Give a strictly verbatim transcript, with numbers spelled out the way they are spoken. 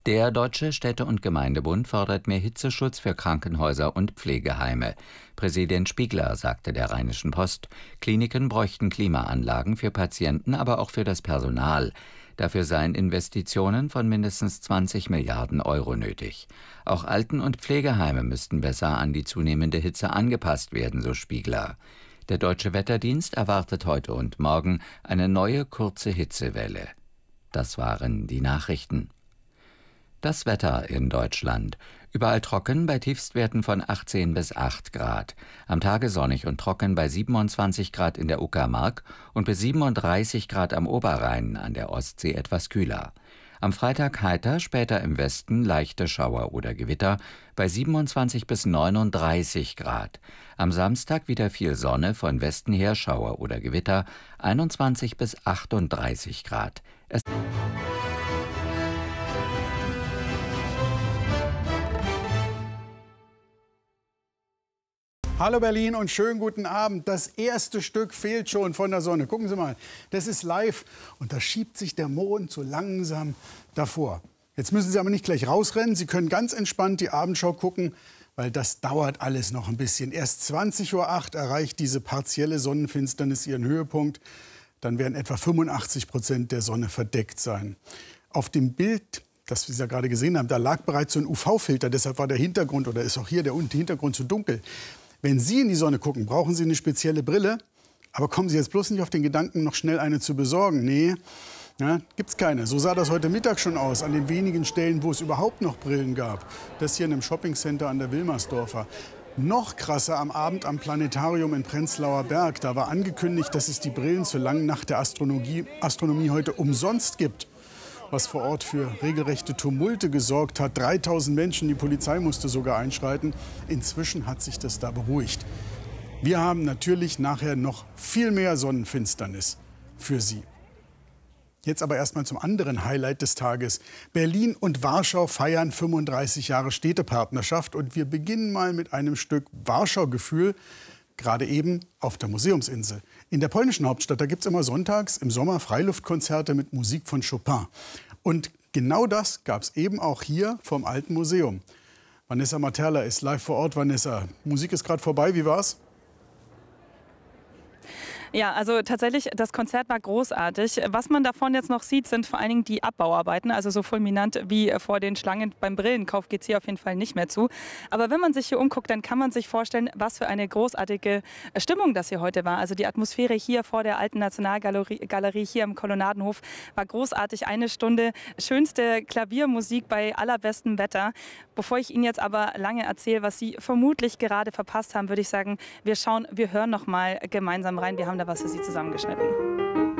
Der Deutsche Städte- und Gemeindebund fordert mehr Hitzeschutz für Krankenhäuser und Pflegeheime. Präsident Spiegler sagte der Rheinischen Post, Kliniken bräuchten Klimaanlagen für Patienten, aber auch für das Personal. Dafür seien Investitionen von mindestens zwanzig Milliarden Euro nötig. Auch Alten- und Pflegeheime müssten besser an die zunehmende Hitze angepasst werden, so Spiegler. Der Deutsche Wetterdienst erwartet heute und morgen eine neue kurze Hitzewelle. Das waren die Nachrichten. Das Wetter in Deutschland. Überall trocken bei Tiefstwerten von achtzehn bis acht Grad. Am Tage sonnig und trocken bei siebenundzwanzig Grad in der Uckermark und bis siebenunddreißig Grad am Oberrhein, an der Ostsee etwas kühler. Am Freitag heiter, später im Westen leichte Schauer oder Gewitter bei siebenundzwanzig bis neununddreißig Grad. Am Samstag wieder viel Sonne, von Westen her Schauer oder Gewitter, einundzwanzig bis achtunddreißig Grad. Es Hallo Berlin und schönen guten Abend. Das erste Stück fehlt schon von der Sonne. Gucken Sie mal, das ist live und da schiebt sich der Mond so langsam davor. Jetzt müssen Sie aber nicht gleich rausrennen. Sie können ganz entspannt die Abendschau gucken, weil das dauert alles noch ein bisschen. Erst zwanzig Uhr acht erreicht diese partielle Sonnenfinsternis ihren Höhepunkt. Dann werden etwa fünfundachtzig Prozent der Sonne verdeckt sein. Auf dem Bild, das wir ja gerade gesehen haben, da lag bereits so ein U V-Filter. Deshalb war der Hintergrund oder ist auch hier der Hintergrund zu dunkel. Wenn Sie in die Sonne gucken, brauchen Sie eine spezielle Brille. Aber kommen Sie jetzt bloß nicht auf den Gedanken, noch schnell eine zu besorgen. Nee, ja, gibt's keine. So sah das heute Mittag schon aus, an den wenigen Stellen, wo es überhaupt noch Brillen gab. Das hier in einem Shoppingcenter an der Wilmersdorfer. Noch krasser am Abend am Planetarium in Prenzlauer Berg. Da war angekündigt, dass es die Brillen zur langen Nacht der Astronomie, Astronomie heute umsonst gibt. Was vor Ort für regelrechte Tumulte gesorgt hat. dreitausend Menschen, die Polizei musste sogar einschreiten. Inzwischen hat sich das da beruhigt. Wir haben natürlich nachher noch viel mehr Sonnenfinsternis für Sie. Jetzt aber erstmal zum anderen Highlight des Tages. Berlin und Warschau feiern fünfunddreißig Jahre Städtepartnerschaft. Und wir beginnen mal mit einem Stück Warschau-Gefühl. Gerade eben auf der Museumsinsel. In der polnischen Hauptstadt, da gibt es immer sonntags im Sommer Freiluftkonzerte mit Musik von Chopin. Und genau das gab es eben auch hier vom Alten Museum. Vanessa Materla ist live vor Ort. Vanessa, Musik ist gerade vorbei, wie war's? Ja, also tatsächlich, das Konzert war großartig. Was man davon jetzt noch sieht, sind vor allen Dingen die Abbauarbeiten. Also so fulminant wie vor den Schlangen beim Brillenkauf geht es hier auf jeden Fall nicht mehr zu. Aber wenn man sich hier umguckt, dann kann man sich vorstellen, was für eine großartige Stimmung das hier heute war. Also die Atmosphäre hier vor der Alten Nationalgalerie Galerie hier im Kolonnadenhof war großartig. Eine Stunde schönste Klaviermusik bei allerbestem Wetter. Bevor ich Ihnen jetzt aber lange erzähle, was Sie vermutlich gerade verpasst haben, würde ich sagen, wir schauen, wir hören noch mal gemeinsam rein. Wir haben da was für Sie zusammengeschnitten.